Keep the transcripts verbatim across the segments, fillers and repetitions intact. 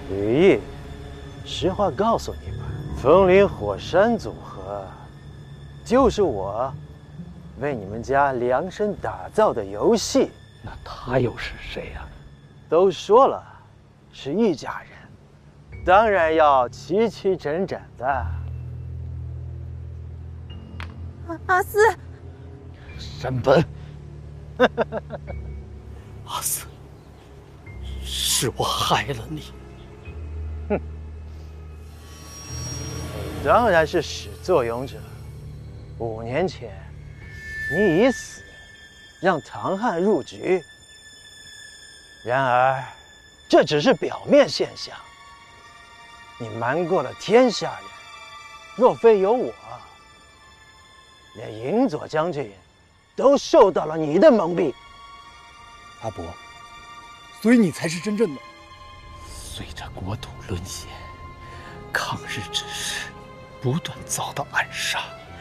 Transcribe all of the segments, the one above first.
吕毅，实话告诉你吧，风林火山组合，就是我为你们家量身打造的游戏。 那他又是谁呀？ 都说了，是一家人，当然要齐齐整整的。 阿阿四， 山本，阿四，是我害了你。 哼，你当然是始作俑者。五年前，你以死让唐汉入局。然而，这只是表面现象。你瞒过了天下人，若非有我，连银佐将军都受到了你的蒙蔽。 阿伯，所以你才是真正的。 随着国土沦陷，抗日之士不断遭到暗杀，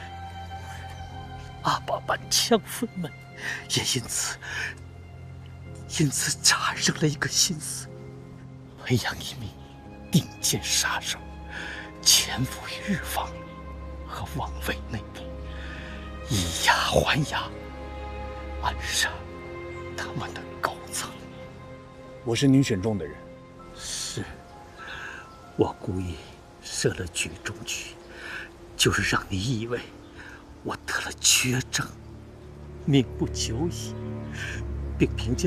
阿爸班枪粉们也因此因此产生了一个心思，培养一名顶尖杀手，潜伏于日方和王卫内部，以牙还牙，暗杀他们的高层。 我是您选中的人。 是，我故意设了举中局，就是让你以为我得了绝症，命不久矣，并凭借